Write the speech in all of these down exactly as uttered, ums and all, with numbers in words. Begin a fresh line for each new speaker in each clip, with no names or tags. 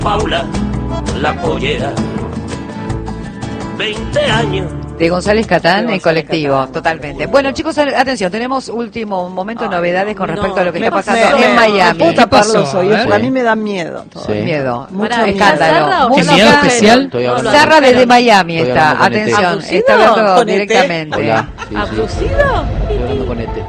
Paula, la pollera, veinte años.
De González Catán,
De
el colectivo,
Catán.
totalmente. Bueno, chicos, atención, tenemos último momento de
Ay,
novedades con
no,
respecto a lo que
me-
está pasando
me-
en Miami.
¿Puedo taparlos
pasó?
hoy?
A ver.
Porque a mí me da miedo. todo.
Sí.
Miedo,
Mucho
Pará,
miedo.
escándalo.
¿Qué
Música-
enviado especial?
Estoy hablando.
Sarra desde Miami
Estoy
está,
hablando con E T.
atención,
¿Abducido?
está hablando
¿Con E T?
directamente.
Hola. Sí, sí.
¿Abducido?
Estoy hablando con E T.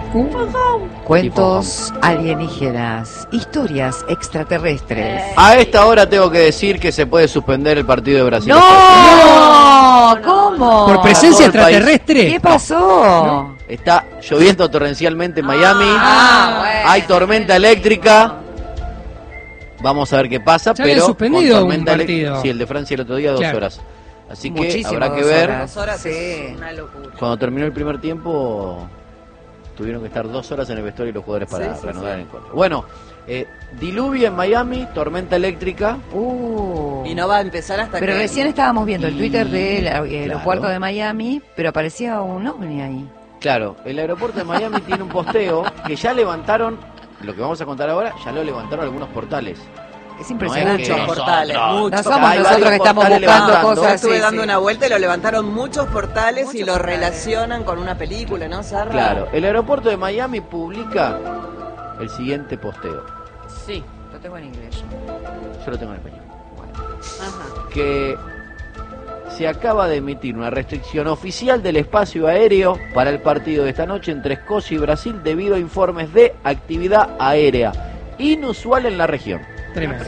Cuentos alienígenas, historias extraterrestres.
A esta hora tengo que decir que se puede suspender el partido de Brasil.
¡No! ¿Cómo?
¿Por presencia
todo el país.
extraterrestre?
¿Qué pasó?
Está lloviendo torrencialmente en Miami.
Ah, bueno.
Hay tormenta eléctrica. Vamos a ver qué pasa,
Ya habían
pero
suspendido
con tormenta
un
elec-
partido.
Sí, el de Francia el otro día, dos
Claro.
horas. Así que
Muchísimo,
habrá que
dos
ver.
horas.
Dos horas
Sí.
es una locura.
Cuando terminó el primer tiempo, tuvieron que estar dos horas en el vestuario y los jugadores para
Sí, sí,
reanudar
sí.
el encuentro. Bueno, eh, diluvio en Miami, tormenta eléctrica.
Uh.
Y no va a empezar hasta
Pero
que...
recién estábamos viendo el
Y-
Twitter del aeropuerto
Claro.
de Miami, pero aparecía un ovni ahí.
Claro, el aeropuerto de Miami tiene un posteo que ya levantaron, lo que vamos a contar ahora, ya lo levantaron algunos portales.
Es
No
impresionante.
es
Muchos
que
portales,
nosotros-
muchos.
No somos
Hay
nosotros
varios
que estamos
portales
buscando
levantando.
Yo
cosas.
estuve
sí,
dando
sí.
una vuelta y lo levantaron muchos portales
Muchos
y lo
portales.
relacionan con una película, ¿no, Sarra?
Claro, el aeropuerto de Miami publica el siguiente posteo.
Sí.
Lo tengo en inglés.
Yo lo tengo en español.
Ajá.
Que se acaba de emitir una restricción oficial del espacio aéreo para el partido de esta noche entre Escocia y Brasil debido a informes de actividad aérea inusual en la región.
Tremendo.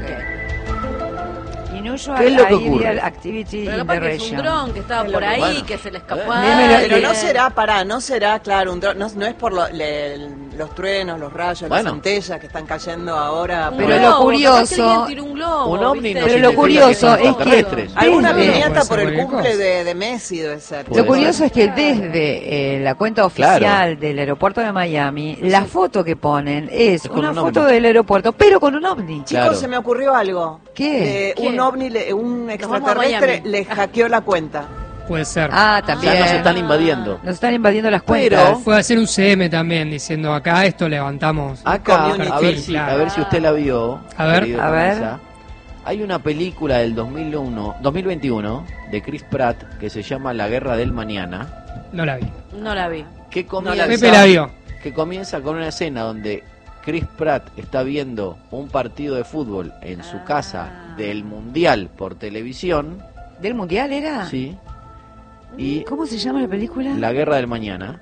Inusual
¿Qué es lo que
Aerial
ocurre?
Activity
Pero
in
capaz
the
que es un
region.
dron que estaba por ahí,
Bueno.
que se le escapó
Eh,
a
Pero
alguien.
Pero no será, pará, no será, claro, un dron, no, no es por lo- le- los truenos, los rayos,
Bueno.
las centellas que están cayendo ahora.
Un
Pero
por-
lo
globo,
curioso-
capaz que alguien tiró un globo,
Un ovni
¿viste?
no
Pero lo
significa
curioso
son
es que-
extraterrestres.
Alguna
Desde-
piñata
Puede
por
ser
el
cualquier
cumple
cosa.
de, de Messi debe ser.
Puede
Lo curioso
ser.
es que desde eh, la cuenta oficial
Claro.
del aeropuerto de Miami, la foto que ponen es
Es con
una
un
foto
ovni.
del aeropuerto, pero con un ovni.
Chicos,
Claro.
se me ocurrió algo.
¿Qué?
Eh,
¿Qué?
Un ovni, le- un
vamos a
extraterrestre
Miami.
le hackeó la cuenta.
Puede ser.
Ah,
Ya
también.
nos están invadiendo.
Nos están invadiendo las
Pero-
cuentas.
Puede hacer un C M también diciendo acá esto levantamos.
Acá,
Community.
a ver, si,
Claro.
a ver si usted la vio.
A ver.
querido
A ver.
Camisa. Hay una película del dos mil uno, dos mil veintiuno de Chris Pratt que se llama La Guerra del Mañana,
No la vi.
No la vi.
que
la
comienza,
vi.
Pepe la vio.
que comienza con una escena donde Chris Pratt está viendo un partido de fútbol en su
Ah.
casa del Mundial por televisión,
¿Del mundial era?
sí, y
¿Cómo se llama la película?
La Guerra del Mañana,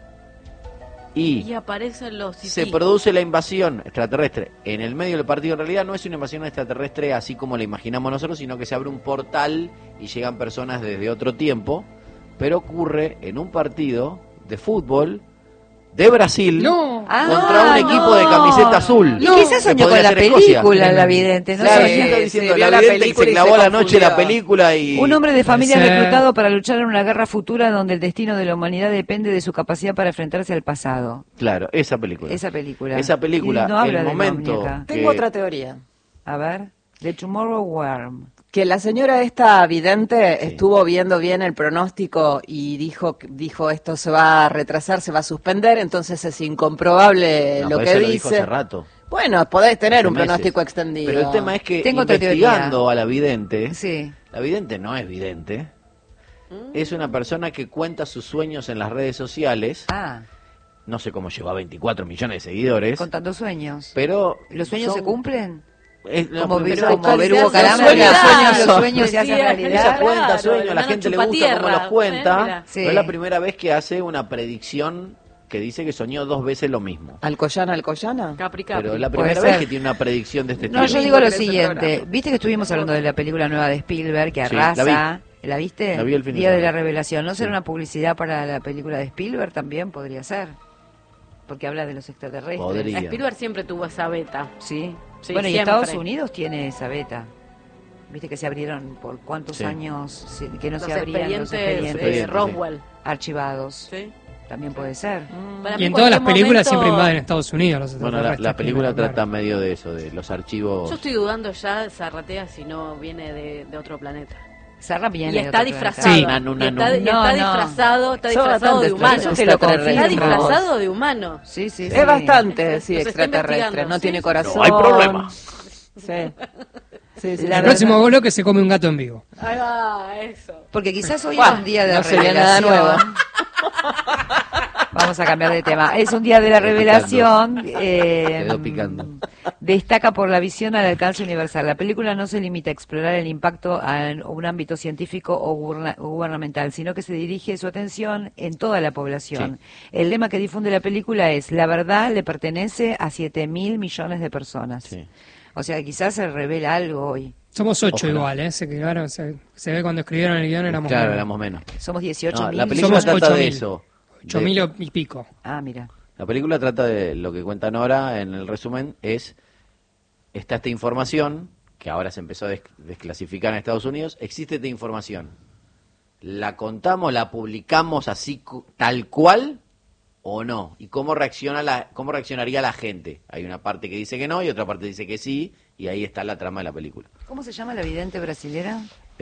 y
Y aparecen los
se
sitios.
produce la invasión extraterrestre en el medio del partido. En realidad no es una invasión extraterrestre así como la imaginamos nosotros, sino que se abre un portal y llegan personas desde otro tiempo, pero ocurre en un partido de fútbol de Brasil
No.
Ah,
contra un
no.
equipo de camiseta azul.
Y quizás
Que
soñó
podría
con la
ser Escocia.
película, la vidente. ¿No?
Claro,
Sí,
sí, está
sí,
diciendo,
vio
la
la
vidente que
película
se
y
clavó
se
a la noche la
confundió.
película y...
Un hombre de familia
Sí.
reclutado para luchar en una guerra futura donde el destino de la humanidad depende de su capacidad para enfrentarse al pasado.
Claro, esa película.
Esa película.
Esa película,
Y no habla
el
del
momento
ovni acá.
que-
Tengo otra teoría.
A ver, The Tomorrow Worm.
Que la señora esta vidente
Sí.
estuvo viendo bien el pronóstico y dijo dijo esto se va a retrasar, se va a suspender, entonces es incomprobable
No,
lo
pero
que
eso lo dijo
dice.
hace rato.
Bueno, podés tener
Hace
un
meses.
pronóstico extendido.
Pero el tema es que
Tengo otra
investigando
teoría.
a la vidente,
Sí.
la vidente no es vidente, es una persona que cuenta sus sueños en las redes sociales,
Ah,
no sé cómo llegó a veinticuatro millones de seguidores,
contando sueños.
pero...
¿Los sueños
son-
se cumplen?
es- no,
Como,
pero
ver,
esa-
como
esa-
ver
esa-
Hugo Caramba,
sueños
los
son-
sueños,
son-
los sueños se hacen
Decía,
realidad.
Ella cuenta
Claro,
sueños,
el
la
hermano
gente le gusta
chupatierra.
cómo los cuenta,
Eh, mira.
Sí.
no es la primera vez que hace una predicción que dice que soñó dos veces lo mismo.
Alcoyana, Alcoyana.
Capri Capri.
Pero es la
Puede
primera
ser.
vez que tiene una predicción de este
No,
estilo.
yo digo lo
Ese
siguiente.
programa.
Viste que estuvimos hablando de la película nueva de Spielberg que
Sí, la
arrasa. ¿La viste?
La vi el fin de
Día de
semana.
la Revelación. ¿No será
Sí.
una publicidad para la película de Spielberg también? Podría ser. Porque habla de los extraterrestres.
Podría.
Spielberg siempre tuvo esa beta.
Sí.
Sí,
bueno, y
siempre.
Estados Unidos tiene esa beta. Viste que se abrieron por cuántos
Sí.
años se- que no
Los
se abrían los
expedientes
expedientes
de
sí.
Roswell.
archivados.
Sí.
También puede ser.
Para
Y
mí
en todas las
cualquier
películas
momento-
siempre invaden Estados Unidos los
Bueno, la,
extraterrestres,
la película
primero,
trata
claro.
medio de eso, de los archivos...
Yo estoy dudando ya, Zarratea, si no viene de, de otro planeta.
Sarra viene
Y
de
está
otro
disfrazado.
planeta.
Sí.
Nanu,
Y
nanu.
está, y está
No, no.
disfrazado, está
Son
disfrazado de
bastantes,
humano.
eso te lo
Está
confirmo.
disfrazado de humano.
Sí, sí, sí.
Es bastante, sí,
Los está
extraterrestre.
investigando,
No
sí,
tiene
sí.
corazón.
No hay problema.
Sí. Sí, sí.
La
el próximo
verdad-
bloque se come un gato en vivo.
Ahí va, eso.
Porque quizás hoy
Buah,
es un día de
no sería nada
revelación. Vamos a cambiar de tema. Es un día de la
Quedó
revelación. eh,
Quedó picando.
Destaca por la visión al alcance universal. La película no se limita a explorar el impacto a un ámbito científico o guberna- o gubernamental, sino que se dirige su atención en toda la población. El lema que difunde la película es: la verdad le pertenece a siete mil millones de personas.
Sí.
O sea, quizás se revela algo hoy.
Somos ocho
Ojalá.
igual, ¿eh? Se, quedaron, se, se ve cuando escribieron el guión éramos
Claro,
menos.
éramos menos.
Somos dieciocho
No,
mil.
la película
Somos
trata
ocho
de
mil.
eso.
Ocho
de-
mil y pico.
Ah, mira.
La película trata de lo que cuenta Nora en el resumen es, está esta información, que ahora se empezó a des- desclasificar en Estados Unidos, existe esta información. ¿La contamos, la publicamos así cu- tal cual o no? ¿Y cómo reacciona la, cómo reaccionaría la gente? Hay una parte que dice que no y otra parte dice que sí, y ahí está la trama de la película.
¿Cómo se llama la vidente brasilera?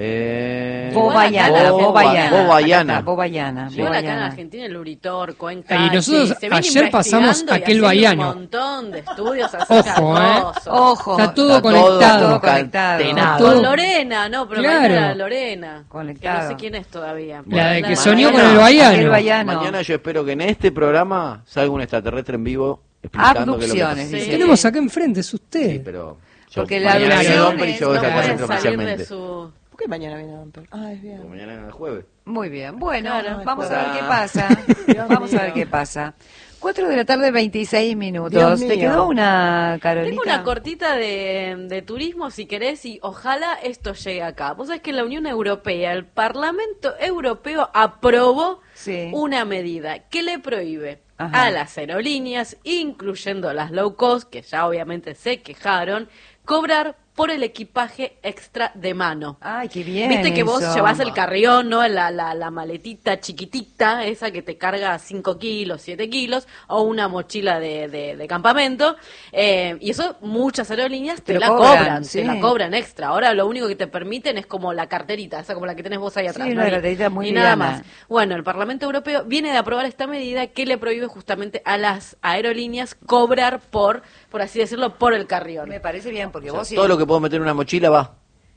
Eh,
Bobayana,
Bo-
Bobayana.
Bobayana.
Acá está, Bobayana.
Sí.
Igual acá en
Bobayana.
Argentina el Uritor, Cuenca.
Y nosotros
sí, se viene
ayer pasamos
investigando y
aquel
haciendo
baiano.
Un montón de estudios acerca
Ojo,
de
eh.
cosas.
Ojo.
Está todo
Está
conectado.
todo conectado.
concatenado.
Con Lorena, no, pero
Claro.
mañana era Lorena.
Conectado.
Que no sé quién es todavía.
La de que
Claro.
soñó con
Mañana-
el baiano.
Aquel baiano.
Mañana yo espero que en este programa salga un extraterrestre en vivo explicando qué es lo que
Abducciones,
pasa.
dice.
Sí.
Tenemos acá enfrente, es usted.
Sí, pero yo
Porque la
mañana viene
abducción
Domper y
es-
yo voy a
No
estar
pueden
presente
salir de
oficialmente.
su...
¿Por qué mañana viene Domper? Ah, es bien.
Porque mañana es el jueves.
Muy bien. Bueno,
Claro.
vamos a ver
Hola.
qué pasa.
Dios
Vamos a
mío.
ver qué pasa. Cuatro de la tarde, veintiséis minutos.
Dios
¿Te
mío.
quedó una, Carolita?
Tengo una cortita de, de turismo, si querés, y ojalá esto llegue acá. Vos sabés que la Unión Europea, el Parlamento Europeo aprobó
Sí.
una medida que le prohíbe
Ajá.
a las aerolíneas, incluyendo las low cost, que ya obviamente se quejaron, cobrar por el equipaje extra de mano.
Ay, qué bien.
Viste que vos
eso.
llevás el carrión, ¿no? La, la, la maletita chiquitita, esa que te carga cinco kilos, siete kilos, o una mochila de, de, de campamento. Eh, y eso muchas aerolíneas te,
Te lo
la
cobran,
cobran,
sí.
te la cobran extra. Ahora lo único que te permiten es como la carterita, esa como la que tenés vos ahí atrás.
Sí,
¿no?
una
Y-
carterita muy
y nada
liviana.
más. Bueno, el Parlamento Europeo viene de aprobar esta medida que le prohíbe justamente a las aerolíneas cobrar por, por así decirlo, por el carrión.
Me parece bien, porque
O sea,
vos...
todo lo que puedo meter en una mochila va.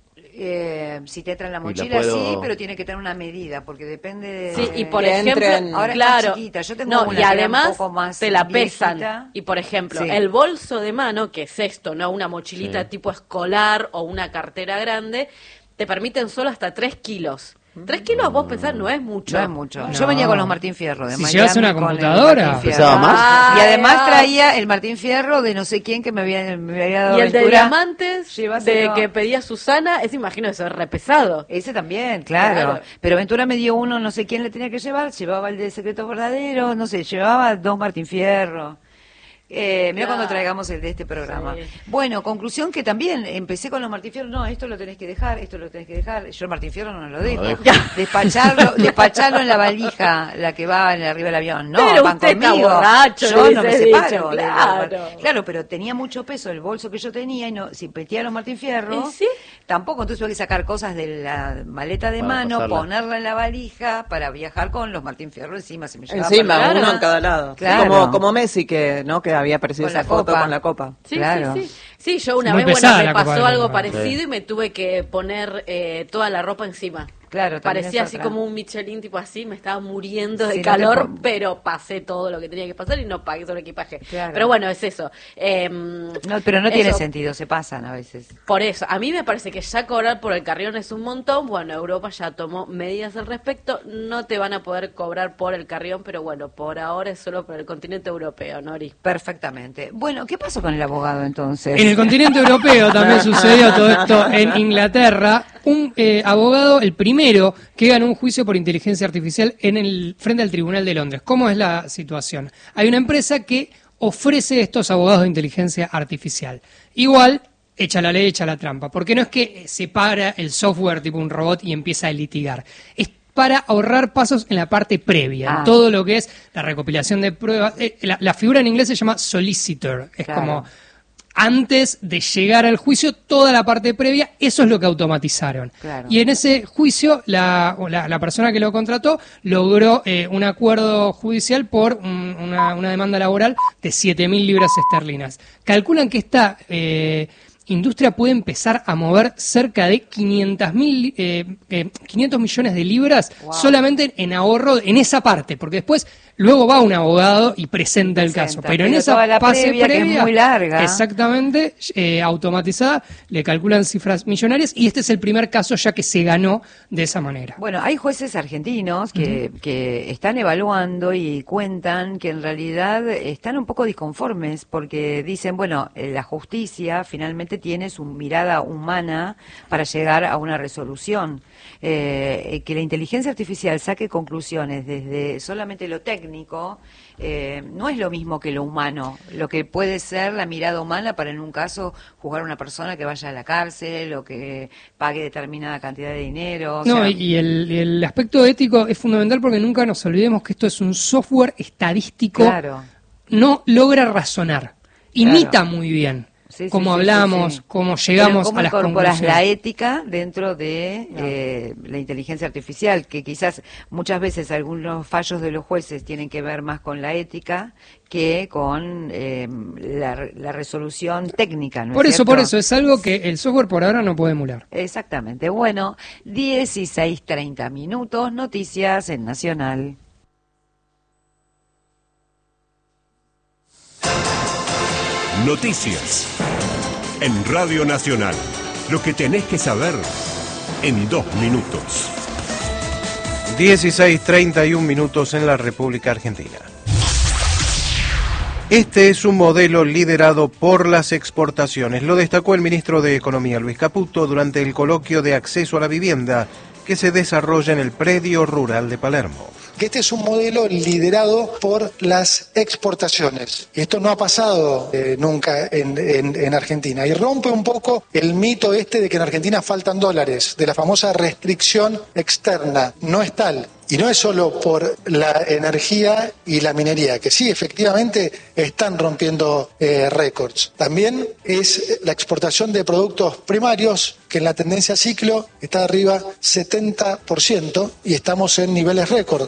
Eh, si te traen la
Y la
mochila,
puedo-
sí, pero tiene que tener una medida, porque depende de...
Sí, y por
Que
ejemplo,
entren-
Ahora es
claro,
más chiquita. Yo tengo
no,
una
y
que era un
además
poco más
te la
viejita.
pesan. Y por ejemplo,
Sí.
el bolso de mano, que es esto, ¿no? Una mochilita
Sí.
tipo escolar o una cartera grande, te permiten solo hasta tres kilos. Tres kilos, vos pensás, no es mucho.
No es mucho.
No.
Yo venía con los Martín Fierro de
Si
Miami.
llevas una
con el
computadora,
Martín Fierro.
¿pesaba más?
Ah,
Y además
ah.
traía el Martín Fierro de no sé quién que me había, me había dado
Y el de
Ventura.
diamantes, de
Llévaselo.
que pedía Susana, ese imagino eso es re pesado.
Ese también, claro.
Claro.
Pero Ventura me dio uno, no sé quién le tenía que llevar, llevaba el de Secretos Verdaderos, no sé, llevaba dos Martín Fierro. Eh, mira
Claro.
cuando traigamos el de este programa.
Sí.
Bueno, conclusión que también empecé con los Martín Fierro, no, esto lo tenés que dejar, esto lo tenés que dejar. Yo el Martín Fierro no lo dejo.
lo dejo.
Despacharlo, despacharlo en la valija, la que va en arriba del avión. No,
Pero
van
usted está
conmigo.
borracho,
yo
le
no me
hubiese
separo.
dicho,
de los-
claro.
claro, pero tenía mucho peso el bolso que yo tenía y no, si metía los Martín Fierro,
¿Y sí?
tampoco, entonces tuve que sacar cosas de la maleta de
Para
mano,
pasarla.
ponerla en la valija para viajar con los Martín Fierro encima. Se me llevaba
Encima,
para la
uno
cara.
en cada lado.
Claro.
Como, como Messi, que no que había aparecido
Con
esa
la
foto
copa.
con la copa.
Sí,
Claro.
sí, sí. Sí, yo una
Muy
vez,
pesada
bueno, me
la Copa
pasó
del
algo
Mundo.
parecido
Sí.
y me tuve que poner eh, toda la ropa encima.
Claro, también
Parecía
es
así
otra.
como un Michelin, tipo así, me estaba muriendo de
Sí, no te
calor,
pon-
pero pasé todo lo que tenía que pasar y no pagué sobre equipaje.
Claro.
Pero bueno, es eso. Eh,
No, pero no tiene
eso.
sentido, se pasan a veces.
Por eso, a mí me parece que ya cobrar por el carrión es un montón. Bueno, Europa ya tomó medidas al respecto. No te van a poder cobrar por el carrión, pero bueno, por ahora es solo por el continente europeo, Nori.
Perfectamente. Bueno, ¿qué pasó con el abogado entonces?
En el continente europeo también sucedió todo esto en Inglaterra. Un eh, abogado, el primero, que ganó un juicio por inteligencia artificial en el frente al Tribunal de Londres. ¿Cómo es la situación? Hay una empresa que ofrece estos abogados de inteligencia artificial. Igual, echa la ley, echa la trampa. Porque no es que separa el software tipo un robot y empieza a litigar. Es para ahorrar pasos en la parte previa,
Ah.
en todo lo que es la recopilación de pruebas. Eh, la, la figura en inglés se llama solicitor. Es
Claro.
como antes de llegar al juicio, toda la parte previa, eso es lo que automatizaron.
Claro.
Y en ese juicio, la, o la, la persona que lo contrató logró eh, un acuerdo judicial por un- una, una demanda laboral de siete mil libras esterlinas. Calculan que esta, eh, industria puede empezar a mover cerca de quinientos mil, eh, eh, quinientos millones de libras
Wow.
solamente en ahorro en esa parte, porque después luego va un abogado y presenta el
Presenta,
caso. Pero,
pero
en esa
toda la
fase
previa, que es muy larga.
exactamente, eh, automatizada, le calculan cifras millonarias y este es el primer caso ya que se ganó de esa manera.
Bueno, hay jueces argentinos que, uh-huh. que están evaluando y cuentan que en realidad están un poco disconformes porque dicen, bueno, la justicia finalmente tiene su mirada humana para llegar a una resolución. Eh, que la inteligencia artificial saque conclusiones desde solamente lo técnico eh, no es lo mismo que lo humano, lo que puede ser la mirada humana para en un caso juzgar a una persona que vaya a la cárcel o que pague determinada cantidad de dinero. O
no,
sea,
y el, el aspecto ético es fundamental porque nunca nos olvidemos que esto es un software estadístico,
claro.
No logra razonar, imita
Claro.
muy bien.
Sí, sí,
cómo
sí,
hablamos,
sí, sí.
cómo llegamos
¿cómo
a las
incorporas
conclusiones.
la ética dentro de eh, la inteligencia artificial? Que quizás muchas veces algunos fallos de los jueces tienen que ver más con la ética que con eh, la, la resolución técnica, ¿no es
Por eso,
cierto?
por eso, es algo que el software por ahora no puede emular.
Exactamente. Bueno, dieciséis treinta minutos, noticias en Nacional.
Noticias en Radio Nacional. Lo que tenés que saber en dos minutos.
dieciséis treinta y un minutos en la República Argentina. Este es un modelo liderado por las exportaciones. Lo destacó el ministro de Economía, Luis Caputo, durante el coloquio de acceso a la vivienda que se desarrolla en el predio rural de Palermo.
Que este es un modelo liderado por las exportaciones. Y esto no ha pasado eh, nunca en, en, en Argentina. Y rompe un poco el mito este de que en Argentina faltan dólares, de la famosa restricción externa. No es tal. Y no es solo por la energía y la minería, que sí, efectivamente están rompiendo eh, récords. También es la exportación de productos primarios, que en la tendencia ciclo está arriba setenta por ciento y estamos en niveles récord.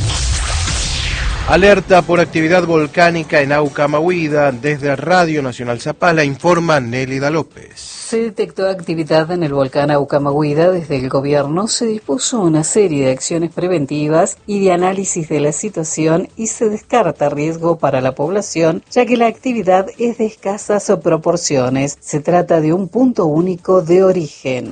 Alerta por actividad volcánica en Aucamahuida. Desde Radio Nacional Zapala informa Nélida López.
Se detectó actividad en el volcán Aucamahuida. Desde el gobierno se dispuso una serie de acciones preventivas y de análisis de la situación y se descarta riesgo para la población, ya que la actividad es de escasas proporciones. Se trata de un punto único de origen.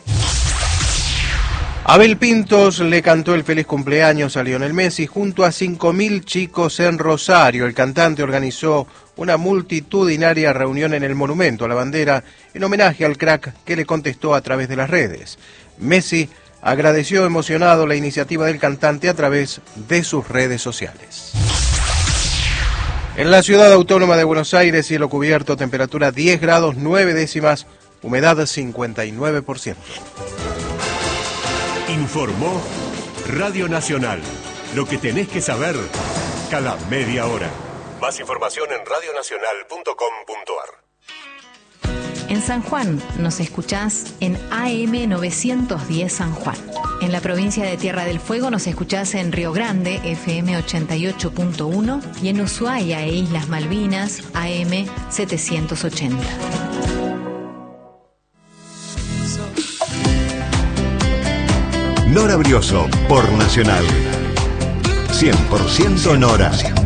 Abel Pintos le cantó el feliz cumpleaños a Lionel Messi junto a cinco mil chicos en Rosario. El cantante organizó una multitudinaria reunión en el Monumento a la Bandera en homenaje al crack que le contestó a través de las redes. Messi agradeció emocionado la iniciativa del cantante a través de sus redes sociales. En la ciudad autónoma de Buenos Aires, cielo cubierto, temperatura diez grados nueve décimas, humedad cincuenta y nueve por ciento.
Informó Radio Nacional. Lo que tenés que saber cada media hora. Más información en radio nacional punto com punto a r.
En San Juan nos escuchás en A M novecientos diez San Juan. En la provincia de Tierra del Fuego nos escuchás en Río Grande, F M ochenta y ocho punto uno, y en Ushuaia e Islas Malvinas, A M setecientos ochenta.
Nora Brioso por Nacional. cien por ciento Nora.